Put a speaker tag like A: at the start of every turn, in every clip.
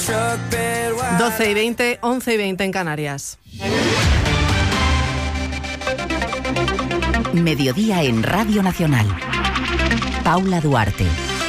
A: 12:20, 11:20 en Canarias.
B: Mediodía en Radio Nacional. Paula Duarte.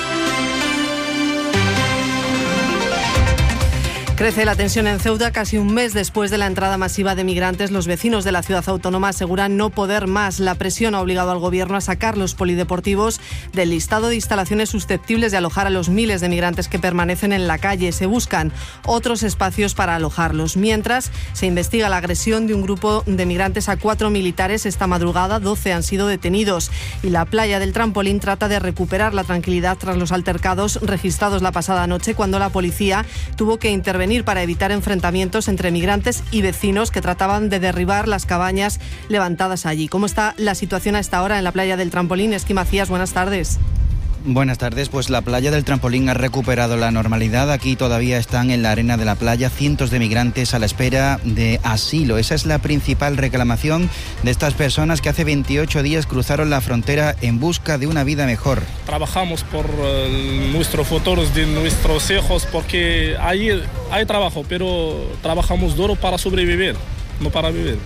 A: Crece la tensión en Ceuta. Casi un mes después de la entrada masiva de migrantes, los vecinos de la ciudad autónoma aseguran no poder más. La presión ha obligado al gobierno a sacar los polideportivos del listado de instalaciones susceptibles de alojar a los miles de migrantes que permanecen en la calle. Se buscan otros espacios para alojarlos. Mientras, se investiga la agresión de un grupo de migrantes a 4 militares esta madrugada. 12 han sido detenidos. Y la playa del Trampolín trata de recuperar la tranquilidad tras los altercados registrados la pasada noche, cuando la policía tuvo que intervenir para evitar enfrentamientos entre migrantes y vecinos que trataban de derribar las cabañas levantadas allí. ¿Cómo está la situación a esta hora en la playa del Trampolín? Esqui Macías, buenas tardes.
C: Buenas tardes, pues la playa del Trampolín ha recuperado la normalidad. Aquí todavía están en la arena de la playa cientos de migrantes a la espera de asilo. Esa es la principal reclamación de estas personas que hace 28 días cruzaron la frontera en busca de una vida mejor.
D: Trabajamos por nuestros futuros de nuestros hijos, porque ahí hay trabajo, pero trabajamos duro para sobrevivir, no para vivir.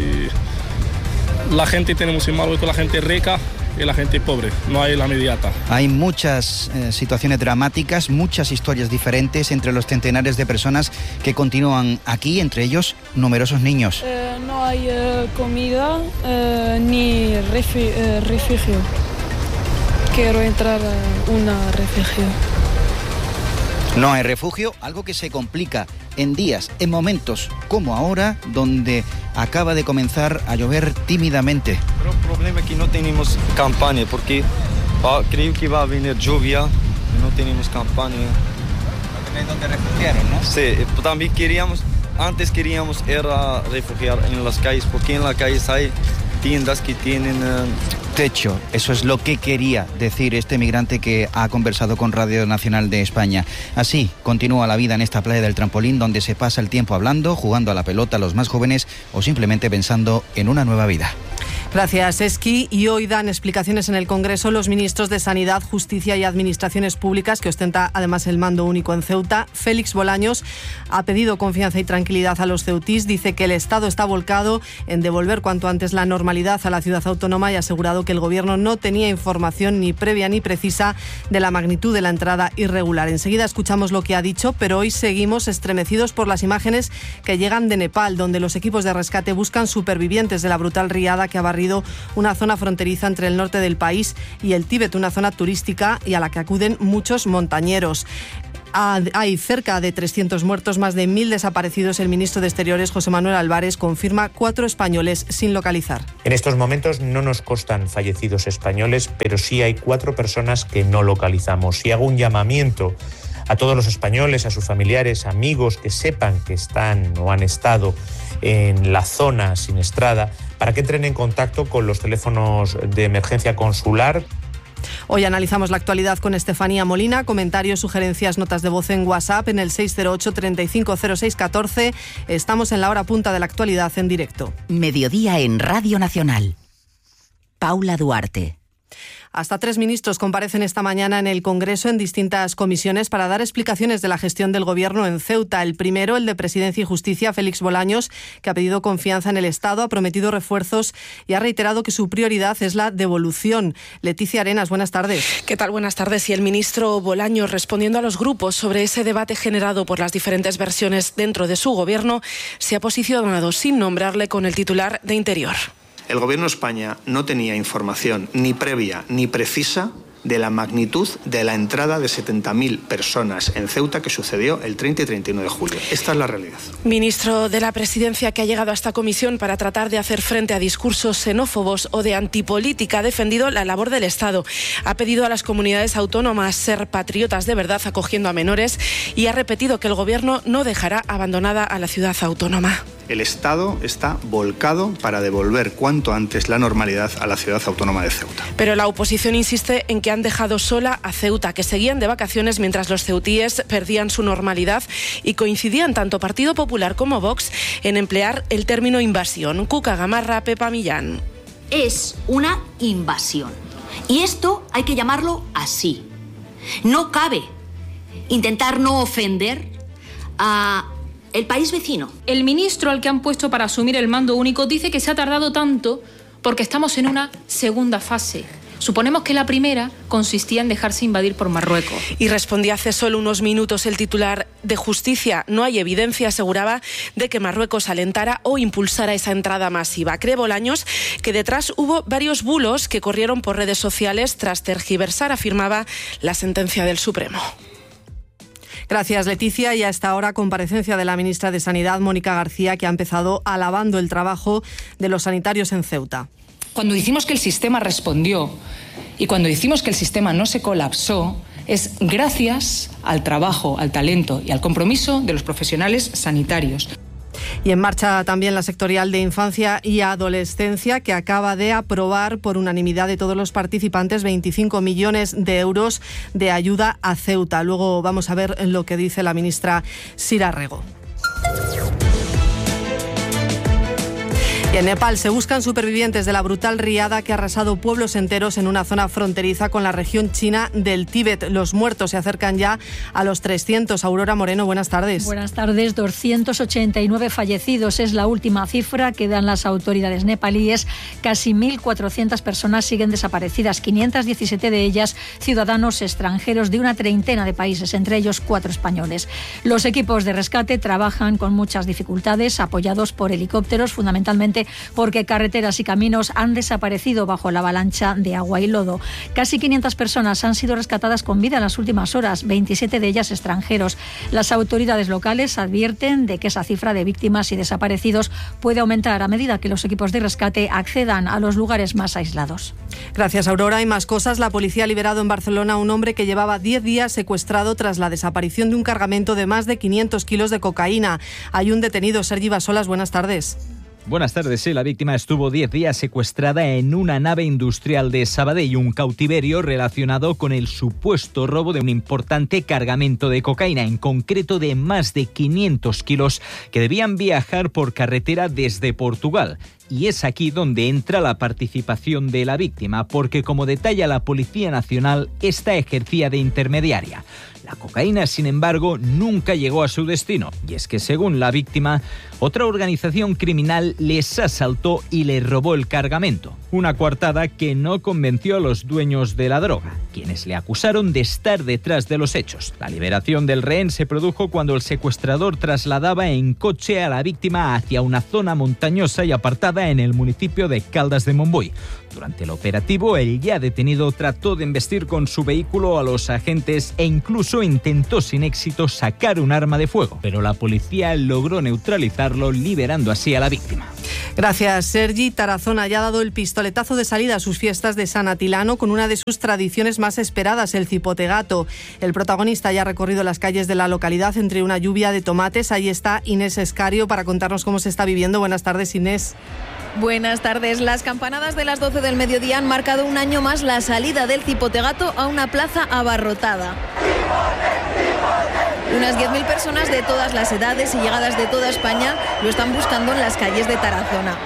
D: La gente tenemos en Marruecos, la gente rica y la gente pobre, no hay la mediata.
C: Hay muchas situaciones dramáticas, muchas historias diferentes entre los centenares de personas que continúan aquí, entre ellos numerosos niños.
E: No hay comida ni refugio. Quiero entrar a una refugio.
C: No hay refugio, algo que se complica en días, en momentos como ahora, donde acaba de comenzar a llover tímidamente.
F: Pero el problema es que no tenemos campaña, porque creo que va a venir lluvia y no tenemos campaña.
C: No tenéis dónde refugiaros, ¿no?
F: Sí, también antes queríamos ir a refugiar en las calles, porque en las calles hay tiendas que tienen
C: techo. Eso es lo que quería decir este migrante que ha conversado con Radio Nacional de España. Así continúa la vida en esta playa del Trampolín, donde se pasa el tiempo hablando, jugando a la pelota a los más jóvenes o simplemente pensando en una nueva vida.
A: Gracias, Esqui. Y hoy dan explicaciones en el Congreso los ministros de Sanidad, Justicia y Administraciones Públicas, que ostenta además el mando único en Ceuta. Félix Bolaños ha pedido confianza y tranquilidad a los ceutís. Dice que el Estado está volcado en devolver cuanto antes la normalidad a la ciudad autónoma y ha asegurado que el Gobierno no tenía información ni previa ni precisa de la magnitud de la entrada irregular. Enseguida escuchamos lo que ha dicho, pero hoy seguimos estremecidos por las imágenes que llegan de Nepal, donde los equipos de rescate buscan supervivientes de la brutal riada que ha barrido una zona fronteriza entre el norte del país y el Tíbet, una zona turística y a la que acuden muchos montañeros. Hay cerca de 300 muertos, más de 1.000 desaparecidos. El ministro de Exteriores, José Manuel Álvarez, confirma 4 españoles sin localizar.
G: En estos momentos no nos constan fallecidos españoles, pero sí hay 4 personas que no localizamos. Y hago un llamamiento a todos los españoles, a sus familiares, amigos que sepan que están o han estado en la zona siniestrada, para que entren en contacto con los teléfonos de emergencia consular.
A: Hoy analizamos la actualidad con Estefanía Molina. Comentarios, sugerencias, notas de voz en WhatsApp en el 608 35 06 14. Estamos en la hora punta de la actualidad en directo.
B: Mediodía en Radio Nacional. Paula Duarte.
A: Hasta 3 ministros comparecen esta mañana en el Congreso en distintas comisiones para dar explicaciones de la gestión del Gobierno en Ceuta. El primero, el de Presidencia y Justicia, Félix Bolaños, que ha pedido confianza en el Estado, ha prometido refuerzos y ha reiterado que su prioridad es la devolución. Leticia Arenas, buenas tardes.
H: ¿Qué tal? Buenas tardes. Y el ministro Bolaños, respondiendo a los grupos sobre ese debate generado por las diferentes versiones dentro de su Gobierno, se ha posicionado sin nombrarle con el titular de Interior.
I: El Gobierno de España no tenía información ni previa ni precisa de la magnitud de la entrada de 70.000 personas en Ceuta que sucedió el 30 y 31 de julio. Esta es la realidad.
H: Ministro de la Presidencia, que ha llegado a esta comisión para tratar de hacer frente a discursos xenófobos o de antipolítica, ha defendido la labor del Estado. Ha pedido a las comunidades autónomas ser patriotas de verdad acogiendo a menores y ha repetido que el Gobierno no dejará abandonada a la ciudad autónoma.
I: El Estado está volcado para devolver cuanto antes la normalidad a la ciudad autónoma de Ceuta.
H: Pero la oposición insiste en que han dejado sola a Ceuta, que seguían de vacaciones mientras los ceutíes perdían su normalidad, y coincidían tanto Partido Popular como Vox en emplear el término invasión. Cuca Gamarra, Pepa Millán.
J: Es una invasión. Y esto hay que llamarlo así. No cabe intentar no ofender el país vecino.
K: El ministro al que han puesto para asumir el mando único dice que se ha tardado tanto porque estamos en una segunda fase. Suponemos que la primera consistía en dejarse invadir por Marruecos.
H: Y respondía hace solo unos minutos el titular de Justicia. No hay evidencia, aseguraba, de que Marruecos alentara o impulsara esa entrada masiva. Cree Bolaños que detrás hubo varios bulos que corrieron por redes sociales tras tergiversar, afirmaba, la sentencia del Supremo.
A: Gracias, Leticia. Y a esta hora, comparecencia de la ministra de Sanidad, Mónica García, que ha empezado alabando el trabajo de los sanitarios en Ceuta.
L: Cuando decimos que el sistema respondió y cuando decimos que el sistema no se colapsó, es gracias al trabajo, al talento y al compromiso de los profesionales sanitarios.
A: Y en marcha también la sectorial de Infancia y Adolescencia, que acaba de aprobar por unanimidad de todos los participantes 25 millones de euros de ayuda a Ceuta. Luego vamos a ver lo que dice la ministra Sira Rego. Y en Nepal se buscan supervivientes de la brutal riada que ha arrasado pueblos enteros en una zona fronteriza con la región china del Tíbet. Los muertos se acercan ya a los 300. Aurora Moreno, buenas tardes.
M: Buenas tardes. 289 fallecidos es la última cifra que dan las autoridades nepalíes. Casi 1.400 personas siguen desaparecidas, 517 de ellas ciudadanos extranjeros de una treintena de países, entre ellos 4 españoles. Los equipos de rescate trabajan con muchas dificultades, apoyados por helicópteros, fundamentalmente porque carreteras y caminos han desaparecido bajo la avalancha de agua y lodo. Casi 500 personas han sido rescatadas con vida en las últimas horas, 27 de ellas extranjeros. Las autoridades locales advierten de que esa cifra de víctimas y desaparecidos puede aumentar a medida que los equipos de rescate accedan a los lugares más aislados.
A: Gracias, Aurora. Y más cosas. La policía ha liberado en Barcelona a un hombre que llevaba 10 días secuestrado tras la desaparición de un cargamento de más de 500 kilos de cocaína. Hay un detenido. Sergi Basolas, buenas tardes.
N: Buenas tardes. Sí, la víctima estuvo 10 días secuestrada en una nave industrial de Sabadell, un cautiverio relacionado con el supuesto robo de un importante cargamento de cocaína, en concreto de más de 500 kilos que debían viajar por carretera desde Portugal. Y es aquí donde entra la participación de la víctima, porque como detalla la Policía Nacional, esta ejercía de intermediaria. La cocaína, sin embargo, nunca llegó a su destino. Y es que, según la víctima, otra organización criminal les asaltó y les robó el cargamento. Una coartada que no convenció a los dueños de la droga, quienes le acusaron de estar detrás de los hechos. La liberación del rehén se produjo cuando el secuestrador trasladaba en coche a la víctima hacia una zona montañosa y apartada en el municipio de Caldas de Montbui. Durante el operativo, el ya detenido trató de embestir con su vehículo a los agentes e incluso intentó sin éxito sacar un arma de fuego, pero la policía logró neutralizarlo, liberando así a la víctima.
A: Gracias, Sergi. Tarazona ya ha dado el pistoletazo de salida a sus fiestas de San Atilano con una de sus tradiciones más esperadas, el cipotegato. El protagonista ya ha recorrido las calles de la localidad entre una lluvia de tomates. Ahí está Inés Escario para contarnos cómo se está viviendo. Buenas tardes, Inés.
O: Buenas tardes. Las campanadas de las 12 del mediodía han marcado un año más la salida del cipotegato a una plaza abarrotada. Unas 10.000 personas de todas las edades y llegadas de toda España lo están buscando en las calles de Tarazona.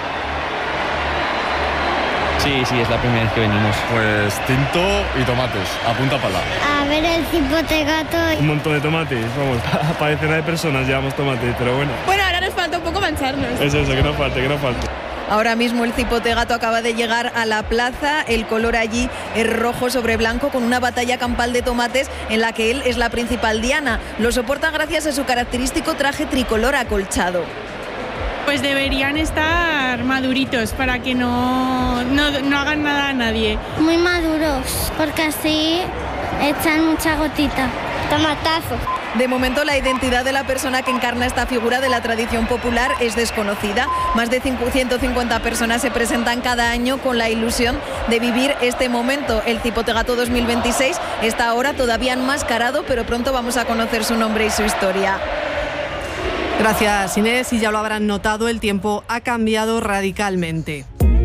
P: Sí, es la primera vez que venimos.
Q: Pues tinto y tomates, a punta pala.
R: A ver el cipotegato.
S: Un montón de tomates, vamos, para decena de personas llevamos tomates, pero bueno.
T: Bueno, ahora nos falta un poco mancharnos.
S: Eso, que no falte.
O: Ahora mismo el cipotegato acaba de llegar a la plaza. El color allí es rojo sobre blanco, con una batalla campal de tomates en la que él es la principal diana. Lo soporta gracias a su característico traje tricolor acolchado.
T: Pues deberían estar maduritos para que no hagan nada a nadie.
R: Muy maduros, porque así echan mucha gotita. Tomatazo.
O: De momento, la identidad de la persona que encarna esta figura de la tradición popular es desconocida. Más de 150 personas se presentan cada año con la ilusión de vivir este momento. El cipotegato 2026 está ahora todavía enmascarado, pero pronto vamos a conocer su nombre y su historia.
A: Gracias, Inés. Y ya lo habrán notado, el tiempo ha cambiado radicalmente.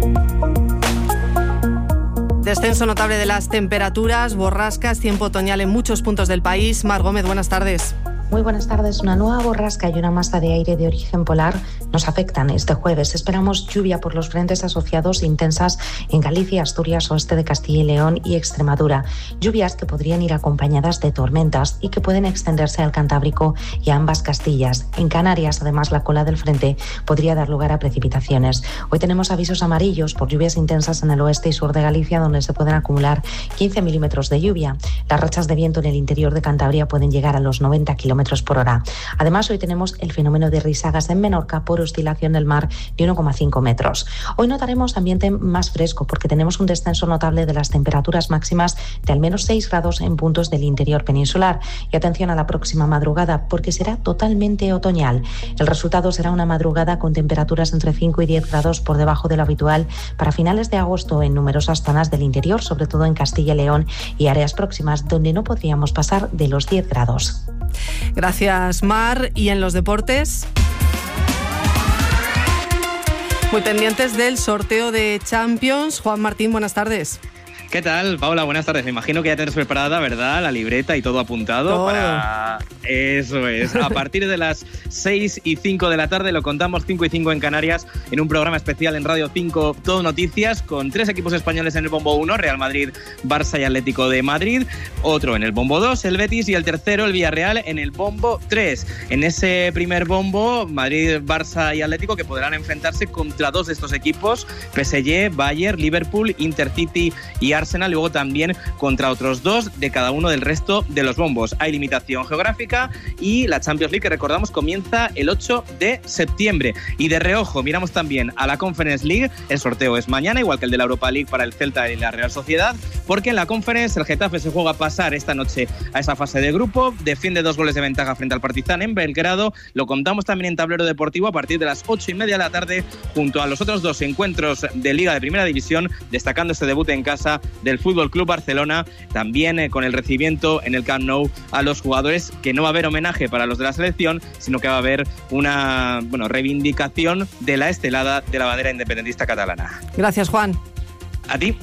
A: Descenso notable de las temperaturas, borrascas, tiempo otoñal en muchos puntos del país. Mar Gómez, buenas tardes.
U: Muy buenas tardes. Una nueva borrasca y una masa de aire de origen polar nos afectan este jueves. Esperamos lluvia por los frentes asociados intensas en Galicia, Asturias, oeste de Castilla y León y Extremadura. Lluvias que podrían ir acompañadas de tormentas y que pueden extenderse al Cantábrico y a ambas Castillas. En Canarias, además, la cola del frente podría dar lugar a precipitaciones. Hoy tenemos avisos amarillos por lluvias intensas en el oeste y sur de Galicia, donde se pueden acumular 15 milímetros de lluvia. Las rachas de viento en el interior de Cantabria pueden llegar a los 90 kilómetros por hora. Además, hoy tenemos el fenómeno de risagas en Menorca por oscilación del mar de 1,5 metros. Hoy notaremos ambiente más fresco porque tenemos un descenso notable de las temperaturas máximas de al menos 6 grados en puntos del interior peninsular. Y atención a la próxima madrugada porque será totalmente otoñal. El resultado será una madrugada con temperaturas entre 5 y 10 grados por debajo de lo habitual para finales de agosto en numerosas zonas del interior, sobre todo en Castilla y León y áreas próximas donde no podríamos pasar de los 10 grados.
A: Gracias, Mar. ¿Y en los deportes? Muy pendientes del sorteo de Champions. Juan Martín, buenas tardes.
P: ¿Qué tal, Paula? Buenas tardes. Me imagino que ya tienes preparada, ¿verdad?, la libreta y todo apuntado.
A: Todo.
P: Para... Eso es. A partir de las 6:05 de la tarde, lo contamos, 5:05 en Canarias, en un programa especial en Radio 5, Todo Noticias, con 3 equipos españoles en el bombo 1, Real Madrid, Barça y Atlético de Madrid, otro en el bombo 2, el Betis, y el tercero, el Villarreal, en el bombo 3. En ese primer bombo, Madrid, Barça y Atlético, que podrán enfrentarse contra 2 de estos equipos, PSG, Bayern, Liverpool, Intercity y Arsenal, luego también contra otros 2 de cada uno del resto de los bombos. Hay limitación geográfica y la Champions League, que recordamos, comienza el 8 de septiembre. Y de reojo miramos también a la Conference League. El sorteo es mañana, igual que el de la Europa League para el Celta y la Real Sociedad, porque en la Conference el Getafe se juega a pasar esta noche a esa fase de grupo, defiende 2 goles de ventaja frente al Partizan en Belgrado. Lo contamos también en Tablero Deportivo a partir de las 8:30 de la tarde, junto a los otros 2 encuentros de Liga de Primera División, destacando este debut en casa del Fútbol Club Barcelona, también con el recibimiento en el Camp Nou a los jugadores, que no va a haber homenaje para los de la selección, sino que va a haber una reivindicación de la estelada de la bandera independentista catalana.
A: Gracias, Juan.
P: A ti.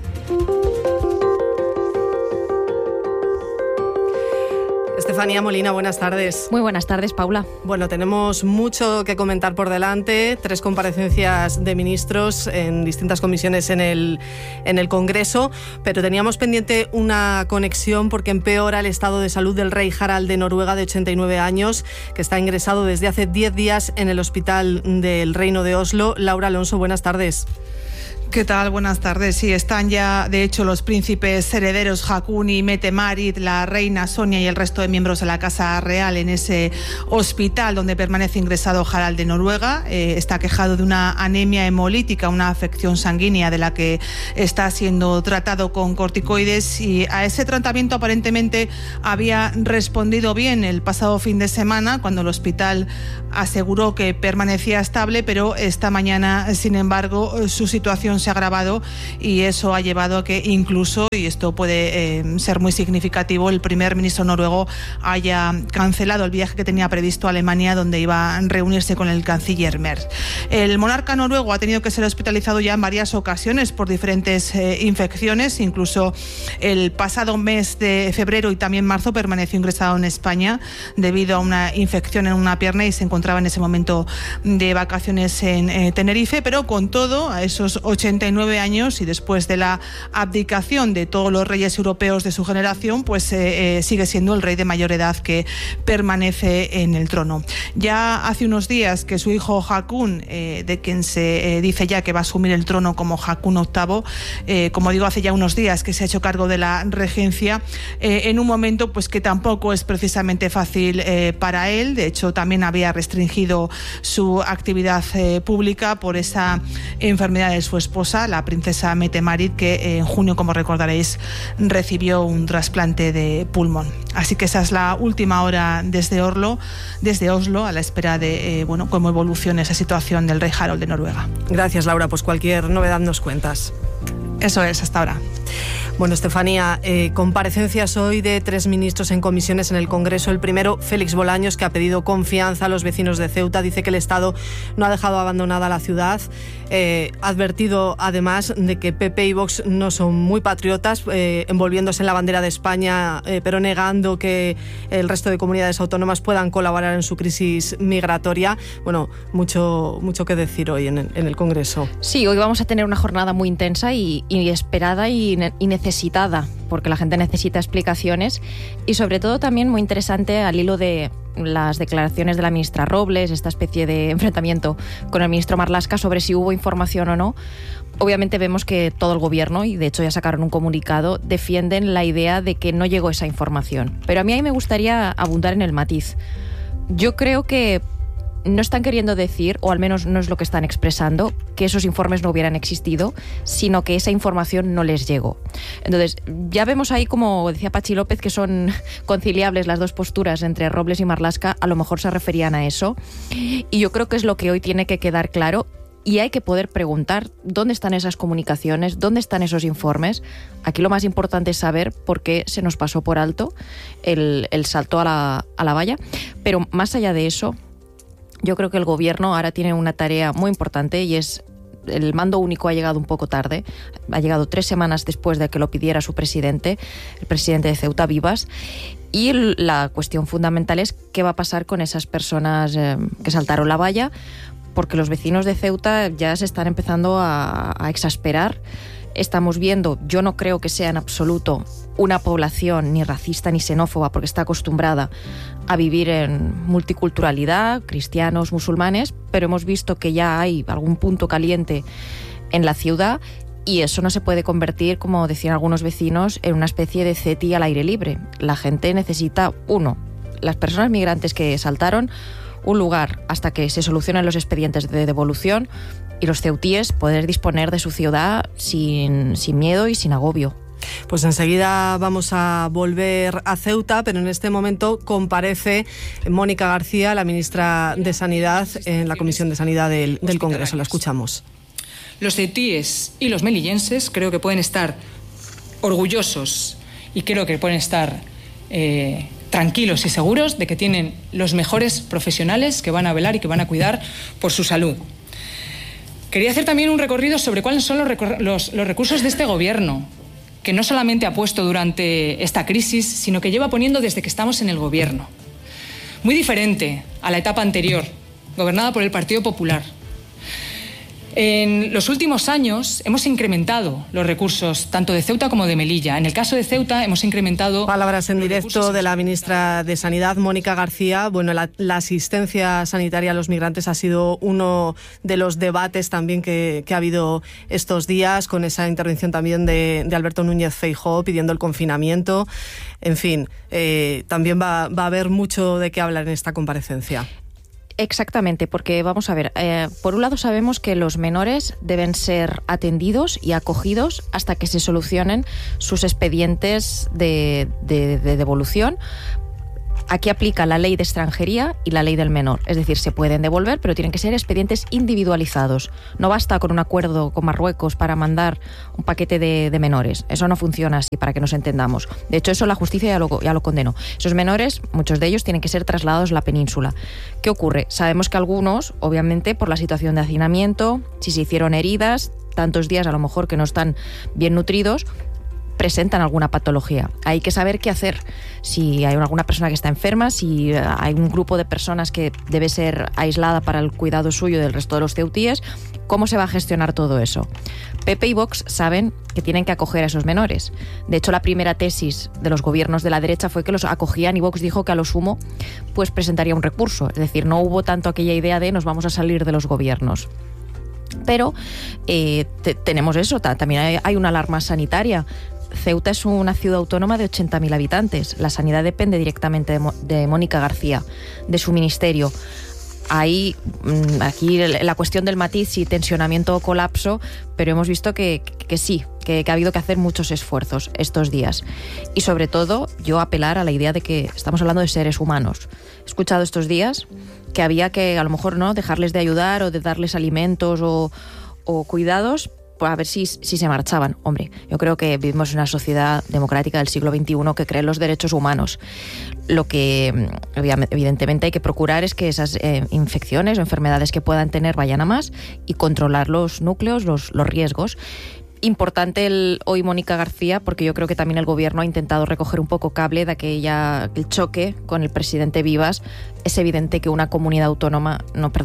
A: Estefanía Molina, buenas tardes.
V: Muy buenas tardes, Paula.
A: Bueno, tenemos mucho que comentar por delante. 3 comparecencias de ministros en distintas comisiones en el Congreso, pero teníamos pendiente una conexión porque empeora el estado de salud del rey Harald de Noruega, de 89 años, que está ingresado desde hace 10 días en el hospital del Reino de Oslo. Laura Alonso, buenas tardes.
W: ¿Qué tal? Buenas tardes. Sí, están ya, de hecho, los príncipes herederos Haakon y Mette-Marit, la reina Sonia y el resto de miembros de la Casa Real en ese hospital donde permanece ingresado Harald de Noruega. Está quejado de una anemia hemolítica, una afección sanguínea de la que está siendo tratado con corticoides, y a ese tratamiento aparentemente había respondido bien el pasado fin de semana, cuando el hospital aseguró que permanecía estable, pero esta mañana, sin embargo, su situación se ha agravado y eso ha llevado a que incluso, y esto puede ser muy significativo, el primer ministro noruego haya cancelado el viaje que tenía previsto a Alemania, donde iba a reunirse con el canciller Merz. El monarca noruego ha tenido que ser hospitalizado ya en varias ocasiones por diferentes infecciones, incluso el pasado mes de febrero y también marzo permaneció ingresado en España debido a una infección en una pierna y se encontraba en ese momento de vacaciones en Tenerife, pero con todo, a esos 89 años y después de la abdicación de todos los reyes europeos de su generación, pues sigue siendo el rey de mayor edad que permanece en el trono. Ya hace unos días que su hijo Haakon, de quien se dice ya que va a asumir el trono como Haakon VIII, como digo, hace ya unos días que se ha hecho cargo de la regencia, en un momento pues que tampoco es precisamente fácil para él. De hecho, también había restringido su actividad pública por esa enfermedad de su esposa, la princesa Mette-Marit, que en junio, como recordaréis, recibió un trasplante de pulmón. Así que esa es la última hora desde Oslo, a la espera de cómo evolucione esa situación del rey Harald de Noruega.
A: Gracias, Laura. Pues cualquier novedad nos cuentas.
W: Eso es, hasta ahora.
A: Bueno, Estefanía, comparecencias hoy de 3 ministros en comisiones en el Congreso. El primero, Félix Bolaños, que ha pedido confianza a los vecinos de Ceuta. Dice que el Estado no ha dejado abandonada la ciudad. Ha advertido además de que PP y Vox no son muy patriotas, envolviéndose en la bandera de España, pero negando que el resto de comunidades autónomas puedan colaborar en su crisis migratoria. Bueno, mucho que decir hoy en el Congreso.
D: Sí, hoy vamos a tener una jornada muy intensa y esperada y necesitada, porque la gente necesita explicaciones, y sobre todo también muy interesante al hilo de las declaraciones de la ministra Robles, esta especie de enfrentamiento con el ministro Marlaska sobre si hubo información o no. Obviamente vemos que todo el gobierno, y de hecho ya sacaron un comunicado, defienden la idea de que no llegó esa información. Pero a mí ahí me gustaría abundar en el matiz. Yo creo que no están queriendo decir, o al menos no es lo que están expresando, que esos informes no hubieran existido, sino que esa información no les llegó. Entonces, ya vemos ahí, como decía Pachi López, que son conciliables las dos posturas entre Robles y Marlaska. A lo mejor se referían a eso. Y yo creo que es lo que hoy tiene que quedar claro. Y hay que poder preguntar dónde están esas comunicaciones, dónde están esos informes. Aquí lo más importante es saber por qué se nos pasó por alto el salto a la valla. Pero más allá de eso, yo creo que el gobierno ahora tiene una tarea muy importante, y es: el mando único ha llegado un poco tarde, ha llegado 3 semanas después de que lo pidiera su presidente, el presidente de Ceuta, Vivas, y la cuestión fundamental es qué va a pasar con esas personas que saltaron la valla, porque los vecinos de Ceuta ya se están empezando a exasperar. Estamos viendo, yo no creo que sea en absoluto una población ni racista ni xenófoba, porque está acostumbrada a vivir en multiculturalidad, cristianos, musulmanes, pero hemos visto que ya hay algún punto caliente en la ciudad, y eso no se puede convertir, como decían algunos vecinos, en una especie de CETI al aire libre. La gente necesita, las personas migrantes que saltaron, un lugar hasta que se solucionen los expedientes de devolución, y los ceutíes poder disponer de su ciudad sin miedo y sin agobio.
A: Pues enseguida vamos a volver a Ceuta, pero en este momento comparece Mónica García, la ministra de Sanidad, en la Comisión de Sanidad del Congreso. La escuchamos.
L: Los ceutíes y los melillenses creo que pueden estar orgullosos, y creo que pueden estar tranquilos y seguros de que tienen los mejores profesionales que van a velar y que van a cuidar por su salud. Quería hacer también un recorrido sobre cuáles son los recursos de este gobierno, que no solamente ha puesto durante esta crisis, sino que lleva poniendo desde que estamos en el gobierno. Muy diferente a la etapa anterior, gobernada por el Partido Popular. En los últimos años hemos incrementado los recursos tanto de Ceuta como de Melilla. En el caso de Ceuta hemos incrementado...
A: Palabras en directo de la ministra de Sanidad, Mónica García. Bueno, la asistencia sanitaria a los migrantes ha sido uno de los debates también que ha habido estos días, con esa intervención también de Alberto Núñez Feijóo pidiendo el confinamiento. En fin, también va a haber mucho de qué hablar en esta comparecencia.
D: Exactamente, porque vamos a ver, por un lado sabemos que los menores deben ser atendidos y acogidos hasta que se solucionen sus expedientes de devolución. Aquí aplica la ley de extranjería y la ley del menor. Es decir, se pueden devolver, pero tienen que ser expedientes individualizados. No basta con un acuerdo con Marruecos para mandar un paquete de menores. Eso no funciona así, para que nos entendamos. De hecho, eso la justicia ya lo condenó. Esos menores, muchos de ellos, tienen que ser trasladados a la península. ¿Qué ocurre? Sabemos que algunos, obviamente, por la situación de hacinamiento, si se hicieron heridas, tantos días a lo mejor que no están bien nutridos, presentan alguna patología. Hay que saber qué hacer. Si hay alguna persona que está enferma, si hay un grupo de personas que debe ser aislada para el cuidado suyo y del resto de los ceutíes, ¿cómo se va a gestionar todo eso? PP y Vox saben que tienen que acoger a esos menores. De hecho, la primera tesis de los gobiernos de la derecha fue que los acogían, y Vox dijo que a lo sumo pues presentaría un recurso. Es decir, no hubo tanto aquella idea de nos vamos a salir de los gobiernos. Pero tenemos eso, también hay una alarma sanitaria. Ceuta es una ciudad autónoma de 80.000 habitantes. La sanidad depende directamente de Mónica García, de su ministerio. Hay aquí la cuestión del matiz, si tensionamiento o colapso, pero hemos visto que sí, que ha habido que hacer muchos esfuerzos estos días. Y sobre todo, yo apelar a la idea de que estamos hablando de seres humanos. He escuchado estos días que había que, a lo mejor, no dejarles de ayudar o de darles alimentos o cuidados, a ver si se marchaban. Hombre, yo creo que vivimos en una sociedad democrática del siglo XXI que cree en los derechos humanos. Lo que evidentemente hay que procurar es que esas infecciones o enfermedades que puedan tener vayan a más y controlar los núcleos, los riesgos. Importante hoy Mónica García, porque yo creo que también el gobierno ha intentado recoger un poco cable de el choque con el presidente Vivas. Es evidente que una ciudad autónoma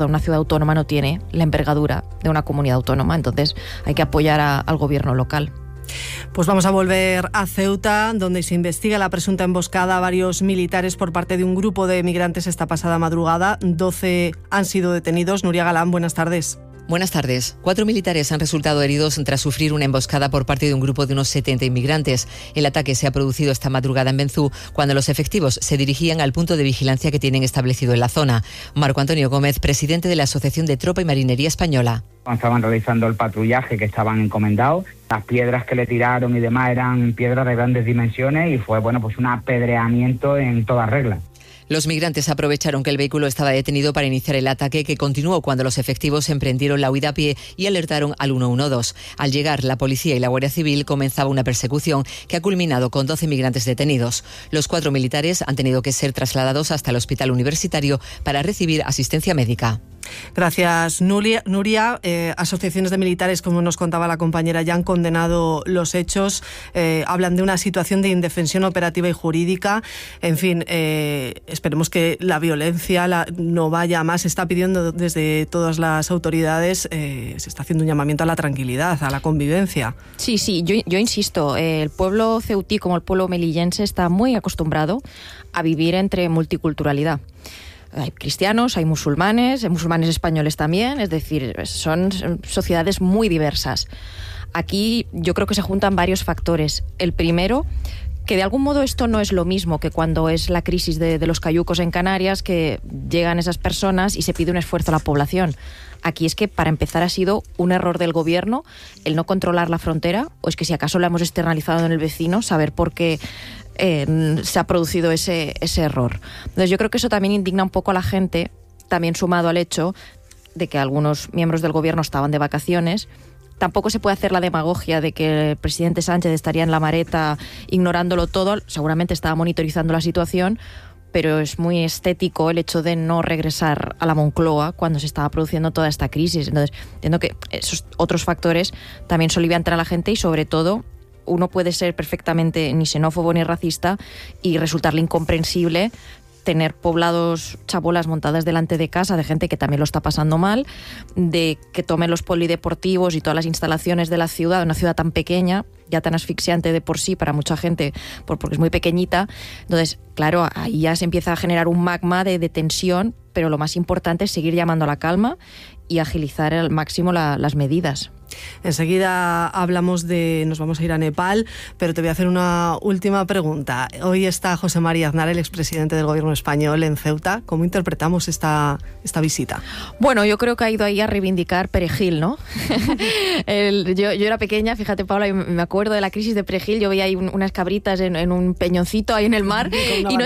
D: no tiene la envergadura de una comunidad autónoma, entonces hay que apoyar al gobierno local.
A: Pues vamos a volver a Ceuta, donde se investiga la presunta emboscada a varios militares por parte de un grupo de migrantes esta pasada madrugada. 12 han sido detenidos. Nuria Galán, buenas tardes.
E: Buenas tardes. 4 militares han resultado heridos tras sufrir una emboscada por parte de un grupo de unos 70 inmigrantes. El ataque se ha producido esta madrugada en Benzú, cuando los efectivos se dirigían al punto de vigilancia que tienen establecido en la zona. Marco Antonio Gómez, presidente de la Asociación de Tropa y Marinería Española.
F: Estaban realizando el patrullaje que estaban encomendados. Las piedras que le tiraron y demás eran piedras de grandes dimensiones y fue un apedreamiento en toda regla.
E: Los migrantes aprovecharon que el vehículo estaba detenido para iniciar el ataque, que continuó cuando los efectivos emprendieron la huida a pie y alertaron al 112. Al llegar, la policía y la Guardia Civil comenzaba una persecución que ha culminado con 12 migrantes detenidos. Los 4 militares han tenido que ser trasladados hasta el hospital universitario para recibir asistencia médica.
A: Gracias, Nuria. Asociaciones de militares, como nos contaba la compañera, ya han condenado los hechos. Hablan de una situación de indefensión operativa y jurídica. En fin, esperemos que la violencia no vaya a más. Se está pidiendo desde todas las autoridades, se está haciendo un llamamiento a la tranquilidad, a la convivencia.
D: Sí, yo insisto, el pueblo ceutí como el pueblo melillense está muy acostumbrado a vivir entre multiculturalidad. Hay cristianos, hay musulmanes españoles también, es decir, son sociedades muy diversas. Aquí yo creo que se juntan varios factores. El primero, que de algún modo esto no es lo mismo que cuando es la crisis de los cayucos en Canarias, que llegan esas personas y se pide un esfuerzo a la población. Aquí es que, para empezar, ha sido un error del gobierno el no controlar la frontera, o es que si acaso lo hemos externalizado en el vecino, saber por qué se ha producido ese error. Entonces yo creo que eso también indigna un poco a la gente, también sumado al hecho de que algunos miembros del gobierno estaban de vacaciones. Tampoco se puede hacer la demagogia de que el presidente Sánchez estaría en la mareta ignorándolo todo. Seguramente estaba monitorizando la situación, pero es muy estético el hecho de no regresar a la Moncloa cuando se estaba produciendo toda esta crisis. Entonces entiendo que esos otros factores también soliviantan a la gente, y sobre todo uno puede ser perfectamente ni xenófobo ni racista y resultarle incomprensible tener poblados chabolas montadas delante de casa de gente que también lo está pasando mal, de que tomen los polideportivos y todas las instalaciones de la ciudad, una ciudad tan pequeña, ya tan asfixiante de por sí para mucha gente, porque es muy pequeñita. Entonces, claro, ahí ya se empieza a generar un magma de tensión, pero lo más importante es seguir llamando a la calma y agilizar al máximo las medidas.
A: Enseguida nos vamos a ir a Nepal, pero te voy a hacer una última pregunta. Hoy está José María Aznar, el expresidente del gobierno español, en Ceuta. ¿Cómo interpretamos esta visita?
D: Bueno, yo creo que ha ido ahí a reivindicar Perejil, ¿no? Yo era pequeña, fíjate, Paula, y me acuerdo de la crisis de Perejil. Yo veía ahí unas cabritas en un peñoncito ahí en el mar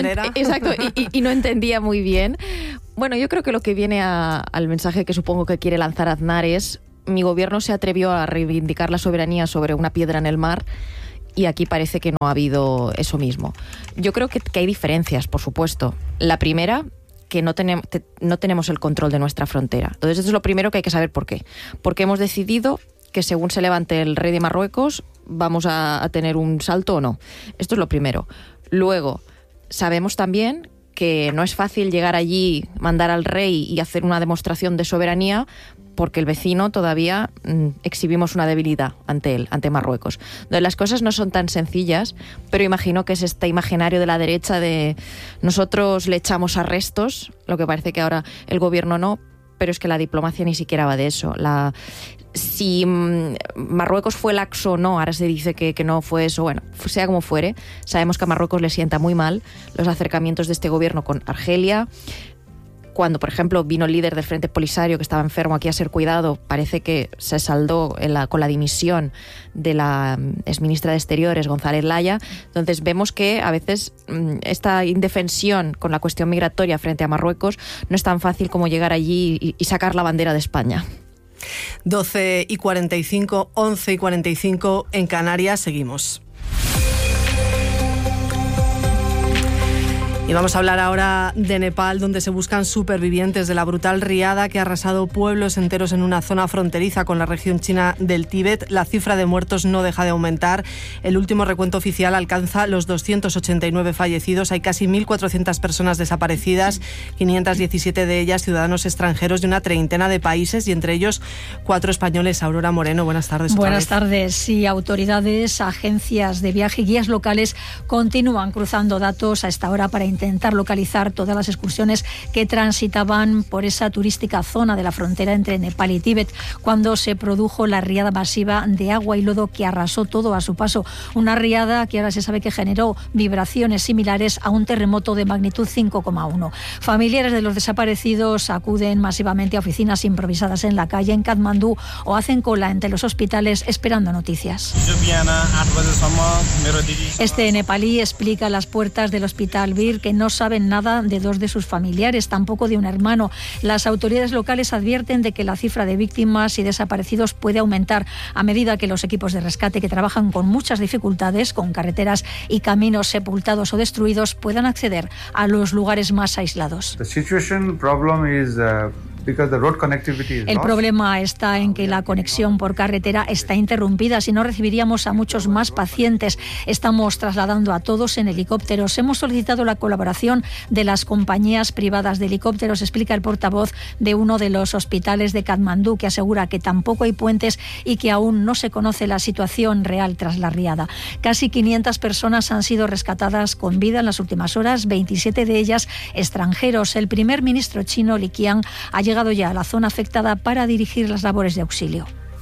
D: y no entendía muy bien. Bueno, yo creo que lo que viene al mensaje que supongo que quiere lanzar Aznar es: mi gobierno se atrevió a reivindicar la soberanía sobre una piedra en el mar, y aquí parece que no ha habido eso mismo. Yo creo que hay diferencias, por supuesto. La primera, que no tenemos el control de nuestra frontera. Entonces, eso es lo primero que hay que saber por qué. Porque hemos decidido que según se levante el rey de Marruecos, vamos a tener un salto o no. Esto es lo primero. Luego, sabemos también que no es fácil llegar allí, mandar al rey y hacer una demostración de soberanía, porque el vecino todavía exhibimos una debilidad ante él, ante Marruecos. Entonces, las cosas no son tan sencillas, pero imagino que es este imaginario de la derecha de nosotros le echamos arrestos, lo que parece que ahora el gobierno no, pero es que la diplomacia ni siquiera va de eso. Si Marruecos fue laxo o no, ahora se dice que no fue eso. Bueno, sea como fuere, sabemos que a Marruecos le sienta muy mal los acercamientos de este gobierno con Argelia. Cuando, por ejemplo, vino el líder del Frente Polisario, que estaba enfermo, aquí a ser cuidado, parece que se saldó con la dimisión de la exministra de Exteriores, González Laya. Entonces vemos que a veces esta indefensión con la cuestión migratoria frente a Marruecos no es tan fácil como llegar allí y sacar la bandera de España.
A: 12:45, 11:45 en Canarias. Seguimos. Y vamos a hablar ahora de Nepal, donde se buscan supervivientes de la brutal riada que ha arrasado pueblos enteros en una zona fronteriza con la región china del Tíbet. La cifra de muertos no deja de aumentar. El último recuento oficial alcanza los 289 fallecidos. Hay casi 1.400 personas desaparecidas, 517 de ellas ciudadanos extranjeros de una treintena de países y entre ellos 4 españoles. Aurora Moreno, buenas tardes.
M: Buenas tardes. Sí, autoridades, agencias de viaje y guías locales continúan cruzando datos a esta hora para intentar localizar todas las excursiones que transitaban por esa turística zona de la frontera entre Nepal y Tíbet cuando se produjo la riada masiva de agua y lodo que arrasó todo a su paso. Una riada que ahora se sabe que generó vibraciones similares a un terremoto de magnitud 5,1. Familiares de los desaparecidos acuden masivamente a oficinas improvisadas en la calle en Katmandú o hacen cola entre los hospitales esperando noticias. Este nepalí explica a las puertas del hospital Bir que no saben nada de 2 de sus familiares, tampoco de un hermano. Las autoridades locales advierten de que la cifra de víctimas y desaparecidos puede aumentar a medida que los equipos de rescate, que trabajan con muchas dificultades, con carreteras y caminos sepultados o destruidos, puedan acceder a los lugares más aislados. El problema está en que la conexión por carretera está interrumpida. Si no, recibiríamos a muchos más pacientes. Estamos trasladando a todos en helicópteros. Hemos solicitado la colaboración de las compañías privadas de helicópteros, explica el portavoz de uno de los hospitales de Katmandú, que asegura que tampoco hay puentes y que aún no se conoce la situación real tras la riada. Casi 500 personas han sido rescatadas con vida en las últimas horas, 27 de ellas extranjeros. El primer ministro chino, Li Qiang, ha llegado ya a la zona afectada para dirigir las labores de auxilio.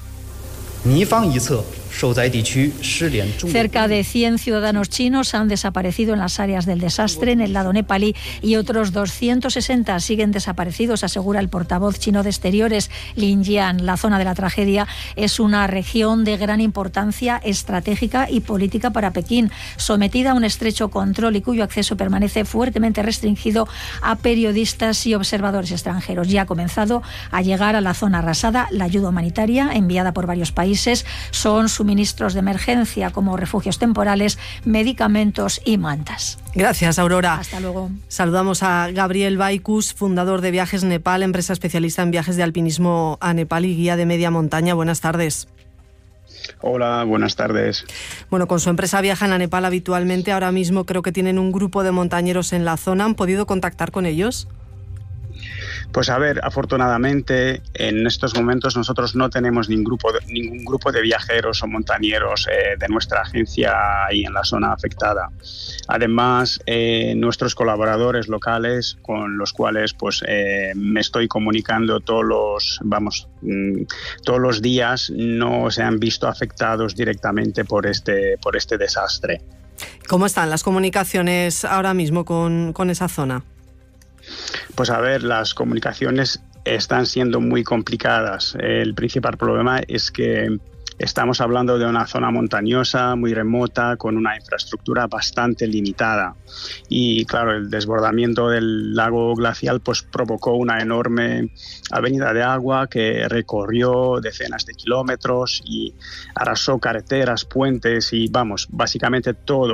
M: Cerca de 100 ciudadanos chinos han desaparecido en las áreas del desastre en el lado nepalí y otros 260 siguen desaparecidos, asegura el portavoz chino de Exteriores, Lin Jian. La zona de la tragedia es una región de gran importancia estratégica y política para Pekín, sometida a un estrecho control y cuyo acceso permanece fuertemente restringido a periodistas y observadores extranjeros. Ya ha comenzado a llegar a la zona arrasada la ayuda humanitaria enviada por varios países. Son suministros de emergencia como refugios temporales, medicamentos y mantas.
A: Gracias, Aurora.
M: Hasta luego.
A: Saludamos a Gabriel Baikus, fundador de Viajes Nepal, empresa especialista en viajes de alpinismo a Nepal y guía de media montaña. Buenas tardes.
C: Hola, buenas tardes.
A: Bueno, con su empresa viajan a Nepal habitualmente. Ahora mismo creo que tienen un grupo de montañeros en la zona. ¿Han podido contactar con ellos?
C: Pues a ver, afortunadamente en estos momentos nosotros no tenemos ningún grupo de viajeros o montañeros de nuestra agencia ahí en la zona afectada. Además, nuestros colaboradores locales con los cuales pues me estoy comunicando todos los días no se han visto afectados directamente por este desastre.
A: ¿Cómo están las comunicaciones ahora mismo con esa zona?
C: Pues a ver, las comunicaciones están siendo muy complicadas. El principal problema es que estamos hablando de una zona montañosa, muy remota, con una infraestructura bastante limitada. Y claro, el desbordamiento del lago glacial pues provocó una enorme avenida de agua que recorrió decenas de kilómetros y arrasó carreteras, puentes y básicamente todo